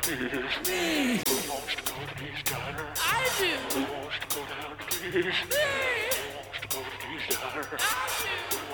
Me. Who wants to go to this diner? I do. Who wants to go down to this? Me. Who wants to go to this diner? I do.